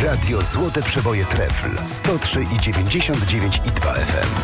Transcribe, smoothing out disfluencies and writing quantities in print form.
Radio Złote Przeboje Trefl 103,99 i 2 FM.